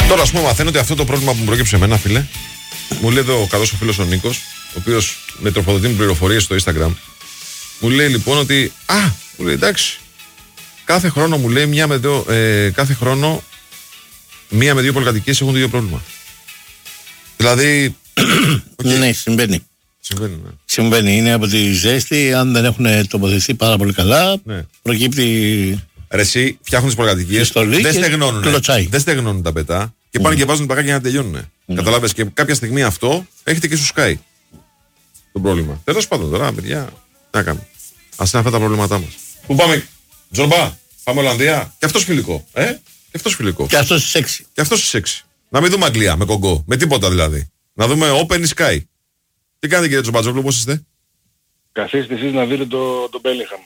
Τώρα, ας πούμε, μαθαίνω ότι αυτό το πρόβλημα που μου πρόκειψε εμένα, φίλε, μου λέει εδώ ο καλός ο φίλος ο Νίκος, ο οποίος με τροφοδοτεί με πληροφορίες στο Instagram, μου λέει λοιπόν ότι. Μου λέει εντάξει. Κάθε χρόνο μου λέει κάθε χρόνο μία με δύο πολυκατοικίες έχουν το ίδιο πρόβλημα. Δηλαδή. Ναι, συμβαίνει. Ναι. Συμβαίνει. Είναι από τη ζέστη. Αν δεν έχουν τοποθετηθεί πάρα πολύ καλά, ναι, προκύπτει. Ρε εσύ, φτιάχνουν τις πολυκατοικίες. Δεν στεγνώνουν τα πετά και πάνε και βάζουν παγάκια για να τελειώνουν. Καταλάβες, και κάποια στιγμή αυτό έχετε και σου σκάει το πρόβλημα. Τέλος πάντων τώρα, παιδιά, τι να κάνουμε. Ας είναι αυτά τα προβλήματά μας. Πού πάμε, Τζορμπά, πάμε Ολλανδία. Και αυτός φιλικό. Και αυτός φιλικό. Και αυτός σεξι. Και αυτός σεξι. Να μην δούμε Αγγλία με κογκό, με τίποτα δηλαδή. Να δούμε Open Sky. Τι κάνετε κύριε Τζομπατζόγλου, πώς είστε? Καθίστε εσείς να δείτε τον Μπέλιγχαμ.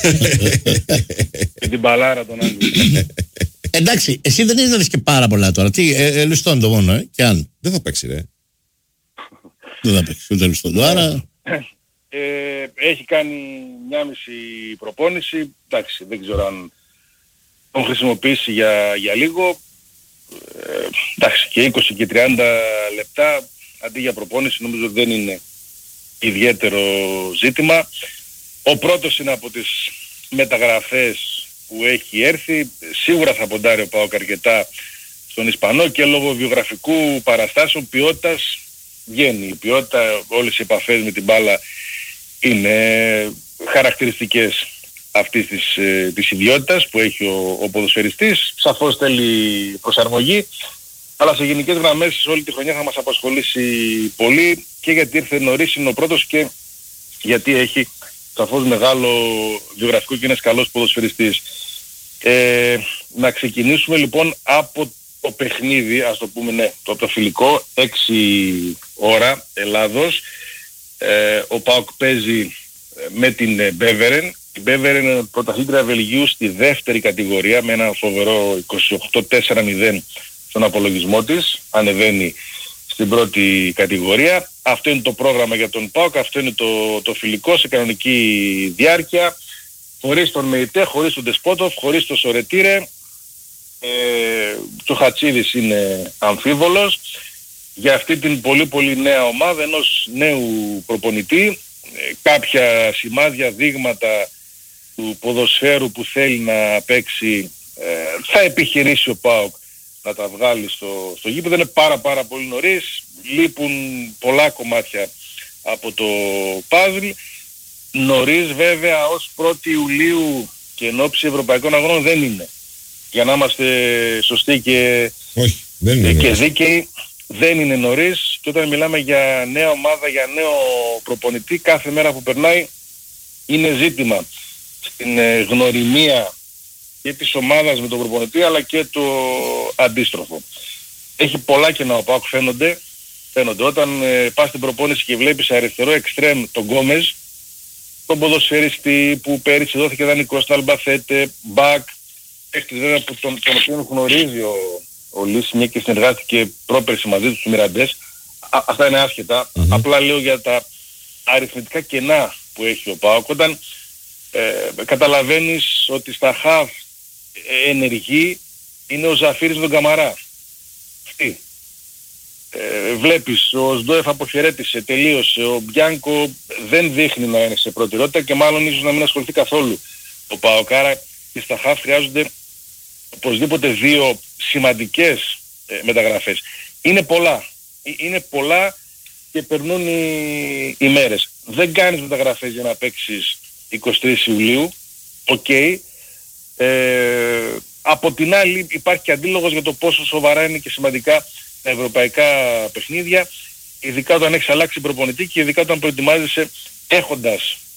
Και την μπαλάρα των άλλων. Εντάξει, εσύ δεν είδες και πάρα πολλά τώρα. Τι, λουστών το μόνο, και αν. Δεν θα παίξει, ρε. Δεν θα παίξει, ούτε λουστών το, άρα. Έχει κάνει 1,5 προπόνηση. Εντάξει, δεν ξέρω αν τον χρησιμοποιήσει για λίγο. Εντάξει, και 20 και 30 λεπτά αντί για προπόνηση νομίζω δεν είναι ιδιαίτερο ζήτημα. Ο πρώτος είναι από τις μεταγραφές που έχει έρθει. Σίγουρα θα ποντάρει ο ΠΑΟΚ αρκετά στον Ισπανό και λόγω βιογραφικού παραστάσεων ποιότητας βγαίνει. Η ποιότητα, όλες οι επαφές με την μπάλα είναι χαρακτηριστικές αυτής της ιδιότητας που έχει ο ποδοσφαιριστής. Σαφώς θέλει προσαρμογή, αλλά σε γενικές γραμμές όλη τη χρονιά θα μας απασχολήσει πολύ και γιατί ήρθε νωρίς, είναι ο πρώτος, και γιατί έχει σαφώς μεγάλο βιογραφικό και είναι καλός ποδοσφαιριστής. Να ξεκινήσουμε λοιπόν από το παιχνίδι, ας το πούμε, ναι, το φιλικό, 6 ώρα Ελλάδος. Ο ΠΑΟΚ παίζει με την Beveren. Η Beveren είναι πρωταθλήτρια Βελγίου στη δεύτερη κατηγορία με ένα φοβερό 28-4-0 στον απολογισμό της. Ανεβαίνει στην πρώτη κατηγορία. Αυτό είναι το πρόγραμμα για τον ΠΑΟΚ, αυτό είναι το φιλικό σε κανονική διάρκεια. Χωρίς τον Μεϊτέ, χωρίς τον Ντεσπότοφ, χωρίς τον Σορετήρε. Το Χατσίδης είναι αμφίβολος. Για αυτή την πολύ πολύ νέα ομάδα, ενός νέου προπονητή, κάποια σημάδια, δείγματα του ποδοσφαίρου που θέλει να παίξει, θα επιχειρήσει ο ΠΑΟΚ να τα βγάλει στο γήπεδο. Είναι πάρα πολύ νωρίς, λείπουν πολλά κομμάτια από το παζλ. Νωρίς βέβαια ως 1η Ιουλίου και εν ώψη ευρωπαϊκών αγώνων δεν είναι. Για να είμαστε σωστοί και δίκαιοι, δεν είναι νωρίς, και όταν μιλάμε για νέα ομάδα, για νέο προπονητή, κάθε μέρα που περνάει είναι ζήτημα στην γνωριμία και της ομάδας με τον προπονητή, αλλά και το αντίστροφο. Έχει πολλά κενά ο ΠΑΟΚ, φαίνονται. Όταν πας στην προπόνηση και βλέπεις αριστερό εξτρέμ τον Γκόμεζ, τον ποδοσφαιριστή που πέρυσι δόθηκε δανεικός στο Αλμπαθέτε, μπακ, παίκτης βέβαια που τον οποίο γνωρίζει ο Λύση, μια και συνεργάστηκε πρόπερση μαζί τους Μιραντές. Αυτά είναι άσχετα. Απλά λέω για τα αριθμητικά κενά που έχει ο ΠΑΟΚ. Όταν καταλαβαίνεις ότι στα χαφ ενεργή είναι ο Ζαφύρης με τον Καμαρά. Αυτή. Βλέπεις, ο Σντόεφ αποχαιρέτησε, τελείωσε, ο Μπιάνκο δεν δείχνει να είναι σε προτεραιότητα και μάλλον ίσως να μην ασχοληθεί καθόλου ο ΠΑΟΚ. Άρα και στα χαφ χρειάζονται οπωσδήποτε δύο σημαντικές μεταγραφές. Είναι πολλά και περνούν οι μέρες. Δεν κάνεις μεταγραφές για να παίξεις 23 Ιουλίου, από την άλλη υπάρχει και αντίλογος για το πόσο σοβαρά είναι και σημαντικά τα ευρωπαϊκά παιχνίδια, ειδικά όταν έχεις αλλάξει προπονητή και ειδικά όταν προετοιμάζεσαι έχοντας